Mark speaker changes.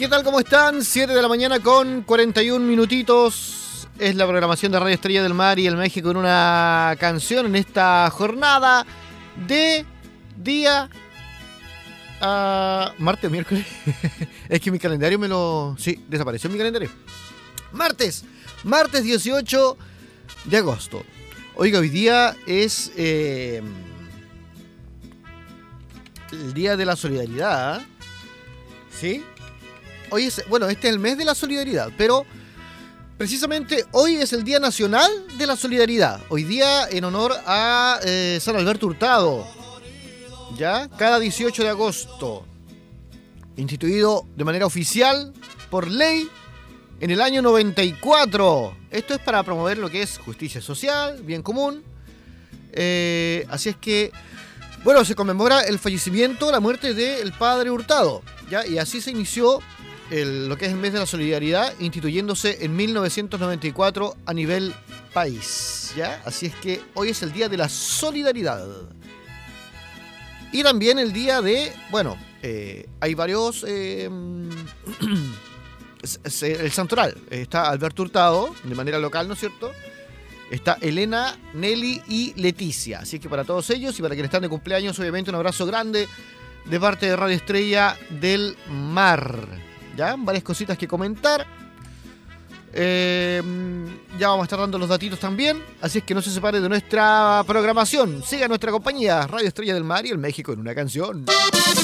Speaker 1: ¿Qué tal? ¿Cómo están? 7 de la mañana con 41 minutitos. Es la programación de Radio Estrella del Mar y el México en una canción en esta jornada de día... martes, miércoles. Es que mi calendario me lo... Sí, desapareció mi calendario. Martes 18 de agosto. Oiga, hoy día es el Día de la Solidaridad. ¿Sí? Hoy es, bueno, este es el mes de la solidaridad, pero precisamente hoy es el Día Nacional de la Solidaridad. Hoy día en honor a San Alberto Hurtado. ¿Ya? Cada 18 de agosto. Instituido de manera oficial por ley en el año 94. Esto es para promover lo que es justicia social, bien común. Así es que, bueno, se conmemora el fallecimiento, la muerte del padre Hurtado, ¿ya? Y así se inició lo que es el mes de la solidaridad, instituyéndose en 1994 a nivel país, ¿ya? Así es que hoy es el Día de la Solidaridad. Y también el día de, bueno, hay varios... el santoral. Está Alberto Hurtado, de manera local, ¿no es cierto? Está Elena, Nelly y Leticia. Así que para todos ellos y para quienes están de cumpleaños, obviamente un abrazo grande de parte de Radio Estrella del Mar. ¿Ya? Varias cositas que comentar. Ya vamos a estar dando los datitos también. Así es que no se separe de nuestra programación. Siga nuestra compañía, Radio Estrella del Mar y el México en una canción.